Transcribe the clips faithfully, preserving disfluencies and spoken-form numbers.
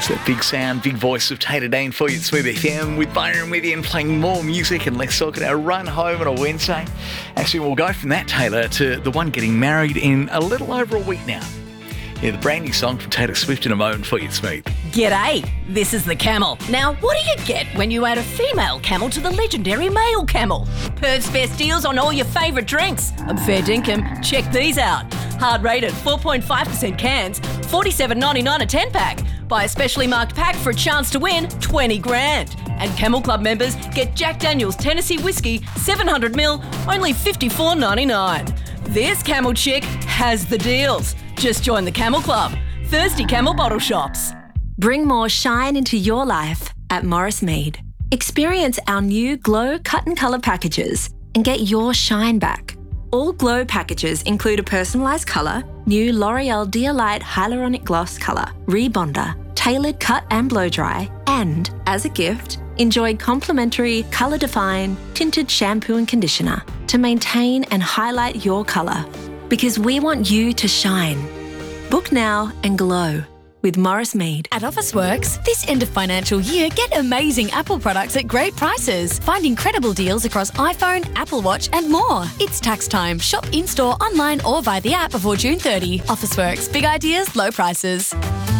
It's that big sound, big voice of Tater Dane for you at Smooth F M with Byron with you and playing more music and less talk at our run home on a Wednesday. Actually, we'll go from that, Taylor, to the one getting married in a little over a week now. Yeah, the brand new song from Taylor Swift in a moment for you at Smooth. G'day, this is the Camel. Now, what do you get when you add a female camel to the legendary male camel? Perth's best deals on all your favourite drinks. I'm fair dinkum. Check these out. Hard rated four point five percent cans, forty-seven ninety-nine a ten pack. Buy a specially marked pack for a chance to win twenty grand. And Camel Club members get Jack Daniel's Tennessee Whiskey seven hundred mil, only fifty-four ninety-nine. This Camel chick has the deals. Just join the Camel Club. Thirsty Camel bottle shops. Bring more shine into your life at Morris Mead. Experience our new Glow cut and colour packages and get your shine back. All Glow packages include a personalised colour, new L'Oreal Dear Light Hyaluronic Gloss colour, rebonder, tailored cut and blow dry, and, as a gift, enjoy complimentary Colour Define tinted shampoo and conditioner to maintain and highlight your colour. Because we want you to shine. Book now and glow with Morris Mead. At Officeworks, this end of financial year, get amazing Apple products at great prices. Find incredible deals across iPhone, Apple Watch and more. It's tax time. Shop in-store, online or via the app before June thirtieth. Officeworks. Big ideas, low prices.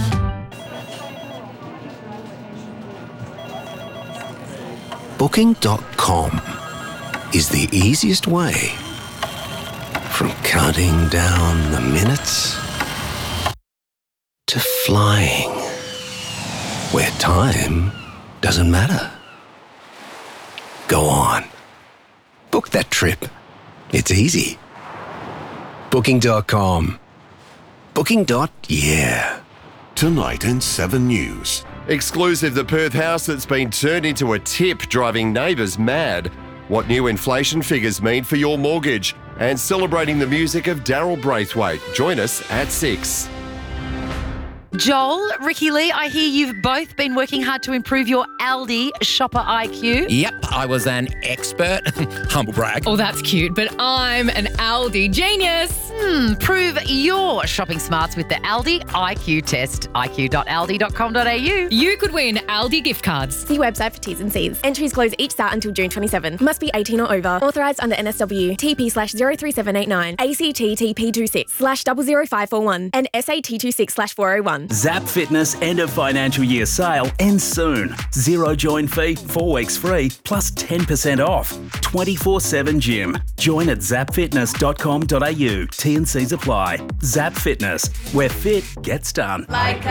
Booking dot com is the easiest way from counting down the minutes to flying, where time doesn't matter. Go on. Book that trip. It's easy. Booking dot com. Booking. Yeah. Tonight in seven News. Exclusive, the Perth house that's been turned into a tip, driving neighbours mad. What new inflation figures mean for your mortgage. And celebrating the music of Daryl Braithwaite. Join us at six. Joel, Ricky Lee, I hear you've both been working hard to improve your Aldi shopper I Q. Yep, I was an expert. Humble brag. Oh, that's cute, but I'm an Aldi genius. Hmm, prove your shopping smarts with the Aldi I Q test. I Q dot aldi dot com dot a u. You could win Aldi gift cards. See website for T's and C's. Entries close each start until June twenty-seventh. Must be eighteen or over. Authorised under N S W. T P slash zero three seven eight nine. A C T T P two six slash double zero five four one. And S A T two six slash four oh one. Zap Fitness end of financial year sale ends soon. Zero join fee, four weeks free, plus ten percent off. twenty-four seven gym. Join at zap fitness dot com dot a u. T and C's apply. Zap Fitness, where fit gets done. Like